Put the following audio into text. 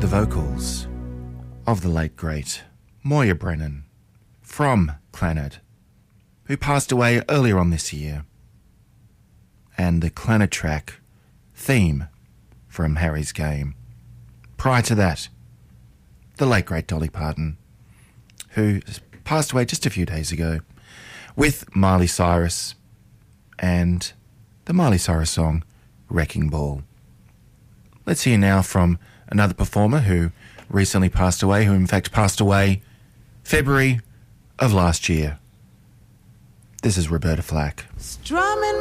the vocals of the late great Moya Brennan from Clannad, who passed away earlier on this year, and the Clannad track theme from Harry's Game. Prior to that, the late great Dolly Parton, who passed away just a few days ago, with Miley Cyrus and the Miley Cyrus song Wrecking Ball. Let's hear now from another performer who recently passed away, who in fact passed away February of last year. This is Roberta Flack. Strumming